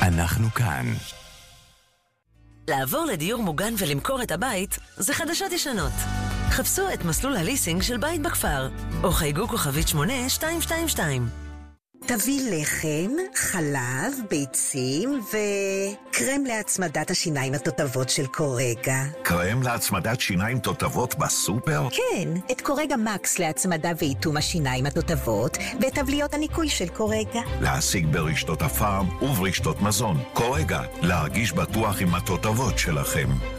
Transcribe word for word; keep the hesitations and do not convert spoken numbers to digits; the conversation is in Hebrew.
אנחנו כאן. לעבור לדיור מוגן ולמכור את הבית זה חדשות ישנות. חפשו את מסלול הליסינג של בית בכפר, או חייגו כוכבית שמונה שתיים שתיים שתיים. תביא לחם, חלב, ביצים וקרם להצמדת השיניים התותבות של קורגה. קרם להצמדת שיניים תותבות בסופר? כן, את קורגה מקס להצמדה ואיתום השיניים התותבות וטבליות הניקוי של קורגה. להשיג ברשתות הפארם וברשתות מזון. קורגה, להרגיש בטוח עם התותבות שלכם.